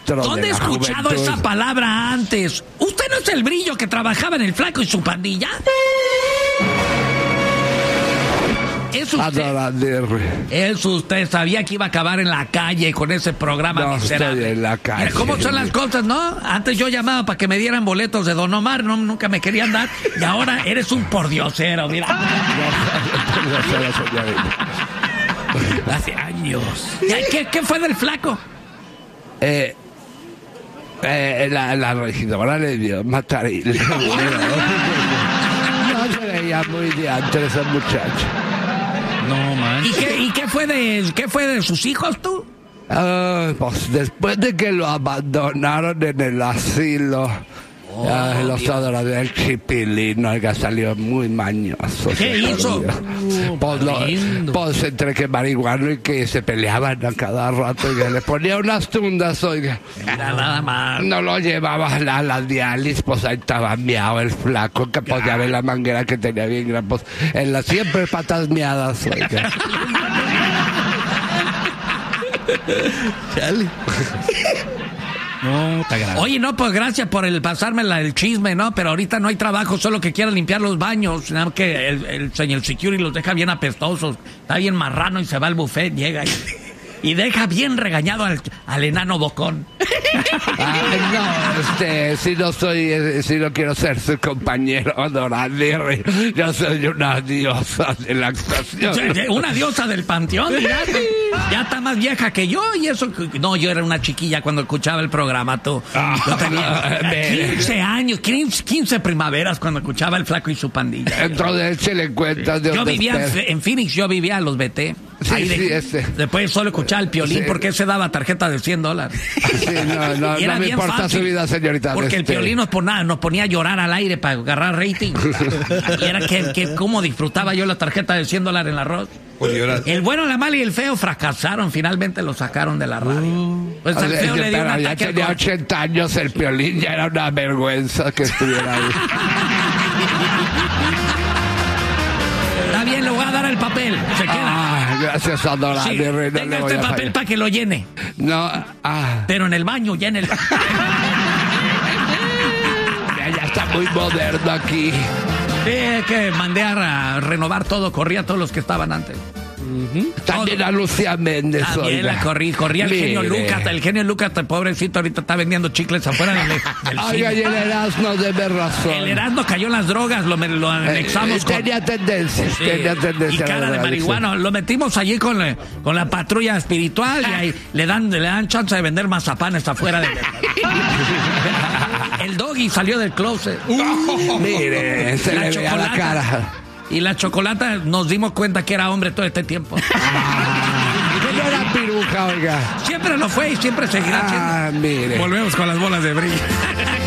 maestro. ¿Dónde he escuchado esa palabra antes? ¿Usted no es el Brillo que trabajaba en El Flaco y su pandilla? Es usted sabía que iba a acabar en la calle con ese programa. No miserable. estoy en la calle. Mira, ¿cómo son las cosas, no? Antes yo llamaba para que me dieran boletos de Don Omar, no, nunca me querían dar. Y ahora eres un pordiosero, mira. Hace años. ¿Qué fue del Flaco? La regidora le dio matarile. No se veía muy diantre ese muchacho. No, man. ¿Y qué fue de sus hijos, tú? Pues después de que lo abandonaron en el asilo, los adoradores del Chipilín, oiga, salió muy mañoso. ¿Qué hizo? Pues entre que marihuano y que se peleaban a cada rato, y le ponía unas tundas, oiga. Nada más. No lo llevaba a la diálisis, pues ahí estaba miado el Flaco, que pues ya ve la manguera que tenía bien grande, pues siempre patas miadas, oiga. Chale. No, está grave. Oye, no, pues gracias por pasarme el chisme, ¿no? Pero ahorita no hay trabajo, solo que quiera limpiar los baños. Nada más que el señor security los deja bien apestosos. Está bien marrano y se va al buffet, llega y deja bien regañado al enano bocón. Si no quiero ser su compañero, Don Aguirre. Yo soy una diosa de la actuación. Una diosa del panteón, mira. Ya está más vieja que yo y eso. No, yo era una chiquilla cuando escuchaba el programa, tú. Yo tenía 15 años, 15 primaveras cuando escuchaba El Flaco y su pandilla. Entonces se le cuenta de yo vivía en Phoenix, yo vivía a los BT. Después solo escuchaba el Piolín porque ese daba tarjeta de $100. Sí, no me importa fácil, su vida, señorita. Porque el Piolín nos ponía a llorar al aire para agarrar rating. Y era que cómo disfrutaba yo la tarjeta de $100 en la arroz. El bueno, la mala y el feo fracasaron. Finalmente lo sacaron de la radio. Pues el feo le dio un ataque. Ya tenía 80 años el Piolín, ya era una vergüenza que estuviera ahí. Está bien, le voy a dar el papel. Se queda. Gracias a Don Aguirre. Sí, tenga este papel para que lo llene. No, Pero en el baño, ya en el... Ya está muy moderno aquí. Sí, que mandé a renovar todo, corría a todos los que estaban antes. También a Lucía Méndez. También la corría el genio Lucas. El genio Lucas, pobrecito, ahorita está vendiendo chicles afuera del Oiga, y el Erasmo debe razón. El Erasmo cayó en las drogas, lo anexamos tenía tendencia. Y cara de marihuana, lo metimos allí con la patrulla espiritual y ahí le dan chance de vender mazapanes afuera de... El Doggy salió del closet. Mire, se le veía la cara. Y la Chocolata nos dimos cuenta que era hombre todo este tiempo. Que no era piruja, oiga. Siempre lo fue y siempre seguirá siendo. Mire. Volvemos con las bolas de brillo.